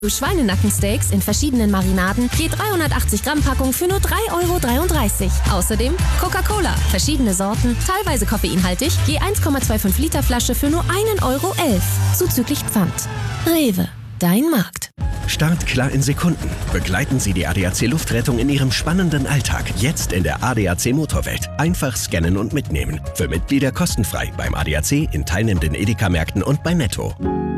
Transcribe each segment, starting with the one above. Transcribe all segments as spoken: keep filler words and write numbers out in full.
Schweinenackensteaks in verschiedenen Marinaden, je dreihundertachtzig Gramm Packung für nur drei Euro dreiunddreißig. Außerdem Coca-Cola, verschiedene Sorten, teilweise koffeinhaltig, je eins Komma fünfundzwanzig Liter Flasche für nur ein Euro elf, zuzüglich Pfand. Rewe, dein Markt. Start klar in Sekunden. Begleiten Sie die A D A C Luftrettung in Ihrem spannenden Alltag. Jetzt in der A D A C Motorwelt. Einfach scannen und mitnehmen. Für Mitglieder kostenfrei beim A D A C, in teilnehmenden Edeka-Märkten und bei Netto.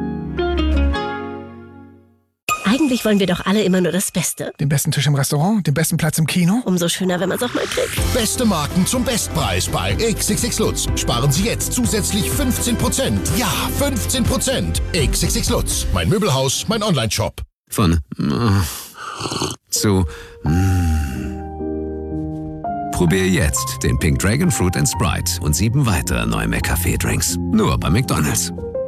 Eigentlich wollen wir doch alle immer nur das Beste. Den besten Tisch im Restaurant, den besten Platz im Kino. Umso schöner, wenn man es auch mal kriegt. Beste Marken zum Bestpreis bei X X X Lutz. Sparen Sie jetzt zusätzlich fünfzehn Prozent. Ja, fünfzehn Prozent. X X X Lutz. Mein Möbelhaus, mein Online-Shop. Von äh, zu äh. Probier jetzt den Pink Dragon Fruit and Sprite und sieben weitere neue McCafé-Drinks. Nur bei McDonald's.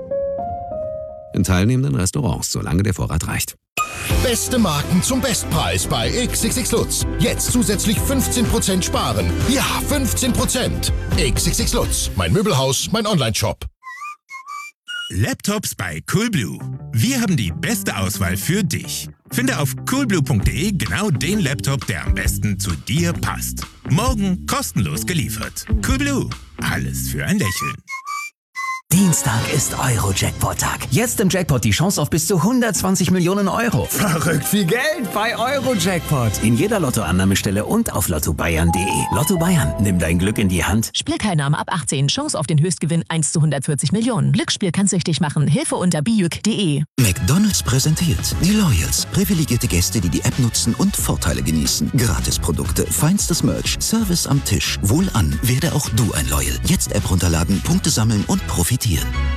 In teilnehmenden Restaurants, solange der Vorrat reicht. Beste Marken zum Bestpreis bei X X X Lutz. Jetzt zusätzlich fünfzehn Prozent sparen. Ja, fünfzehn Prozent. X X X Lutz. Mein Möbelhaus, mein Online-Shop. Laptops bei Coolblue. Wir haben die beste Auswahl für dich. Finde auf coolblue punkt de genau den Laptop, der am besten zu dir passt. Morgen kostenlos geliefert. Coolblue. Alles für ein Lächeln. Dienstag ist Euro-Jackpot-Tag. Jetzt im Jackpot die Chance auf bis zu hundertzwanzig Millionen Euro. Verrückt viel Geld bei Euro-Jackpot. In jeder Lottoannahmestelle und auf lotto bayern punkt de. Lotto Bayern, nimm dein Glück in die Hand. Spielteilnahme ab achtzehn. Chance auf den Höchstgewinn eins zu hundertvierzig Millionen. Glücksspiel kann süchtig machen. Hilfe unter bijuk punkt de. McDonald's präsentiert die Loyals. Privilegierte Gäste, die die App nutzen und Vorteile genießen. Gratisprodukte, feinstes Merch, Service am Tisch. Wohlan, werde auch du ein Loyal. Jetzt App runterladen, Punkte sammeln und profitieren.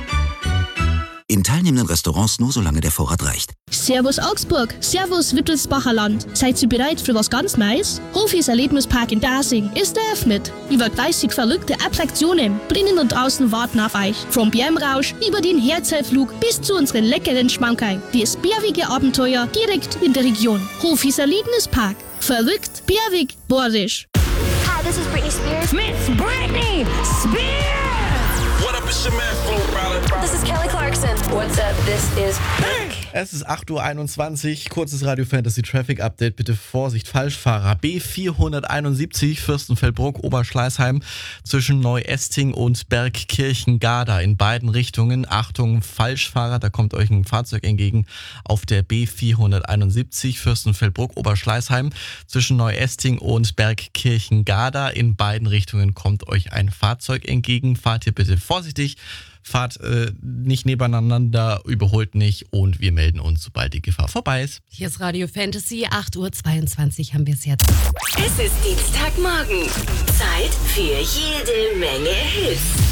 In teilnehmenden Restaurants nur solange der Vorrat reicht. Servus Augsburg, Servus Wittelsbacher Land. Seid ihr bereit für was ganz Neues? Hofis Erlebnispark in Dasing ist eröffnet. Über dreißig verrückte Attraktionen drinnen und draußen warten auf euch. Vom Bärmrausch über den Herzellflug bis zu unseren leckeren Schmankerl. Das bärwige Abenteuer direkt in der Region. Hofis Erlebnispark. Verrückt, bärwig, borisch. Hi, this is Britney Spears. Miss Britney Spears! What up, it's your man, Flo Rida. This is Kelly Clarkson. What's up, this is Pink. Es ist acht Uhr einundzwanzig, kurzes Radio Fantasy Traffic Update. Bitte Vorsicht, Falschfahrer. B vierhunderteinundsiebzig, Fürstenfeldbruck, Oberschleißheim zwischen Neu-Esting und Bergkirchen-Garda in beiden Richtungen. Achtung, Falschfahrer, da kommt euch ein Fahrzeug entgegen auf der B vierhunderteinundsiebzig, Fürstenfeldbruck, Oberschleißheim zwischen Neu-Esting und Bergkirchen-Garda. In beiden Richtungen kommt euch ein Fahrzeug entgegen. Fahrt hier bitte vorsichtig. Fahrt äh, nicht nebeneinander, überholt nicht und wir melden uns, sobald die Gefahr vorbei ist. Hier ist Radio Fantasy, acht Uhr zweiundzwanzig haben wir es jetzt. Es ist Dienstagmorgen. Zeit für jede Menge Hits.